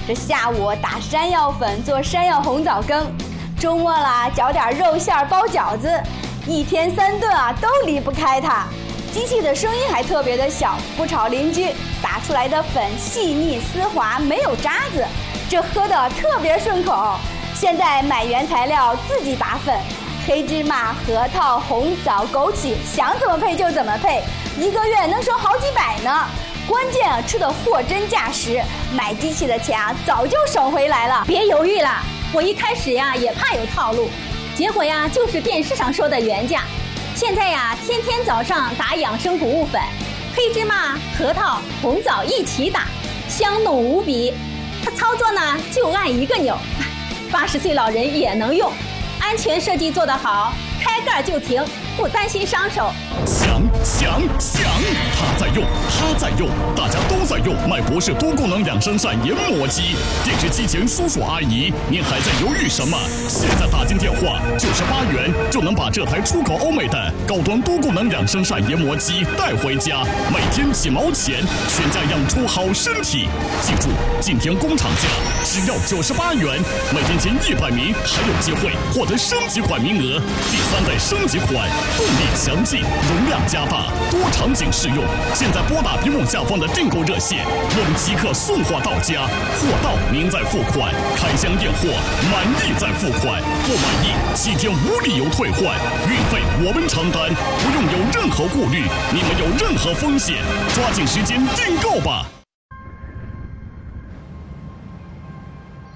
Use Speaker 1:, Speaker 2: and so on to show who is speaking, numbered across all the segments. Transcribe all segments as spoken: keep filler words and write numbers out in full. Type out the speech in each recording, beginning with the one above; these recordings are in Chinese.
Speaker 1: 这下午打山药粉做山药红枣羹，周末了搅点肉馅包饺子，一天三顿啊都离不开它。机器的声音还特别的小，不吵邻居，打出来的粉细腻丝滑，没有渣子，这喝的特别顺口。现在买原材料自己打粉，黑芝麻、核桃、红枣、枸杞，想怎么配就怎么配，一个月能省好几百呢。关键啊，吃的货真价实，买机器的钱啊早就省回来了。
Speaker 2: 别犹豫了，我一开始呀也怕有套路，结果呀就是电视上说的原价。现在呀，天天早上打养生谷物粉，黑芝麻、核桃、红枣一起打，香浓无比。它操作呢就按一个钮，八十岁老人也能用，安全设计做得好，开盖就停，不担心伤手。
Speaker 3: 响响响！他在用，他在用，大家都在用麦博士多功能养生膳研磨机。电视机前叔叔阿姨，您还在犹豫什么？现在打进电话，九十八元就能把这台出口欧美的高端多功能养生膳研磨机带回家，每天几毛钱，全家养出好身体。记住，今天工厂价只要九十八元，每天前一百名还有机会获得升级款名额。第三代升级款，动力强劲，容量加大，多场景适用。现在拨打屏幕下方的订购热线，我们即刻送货到家，货到您再付款，开箱验货，满意再付款，不满意七天无理由退换，运费我们承担，不用有任何顾虑，你们有任何风险，抓紧时间订购吧。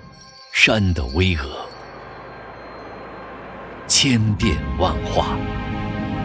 Speaker 4: 山的巍峨，千变万化。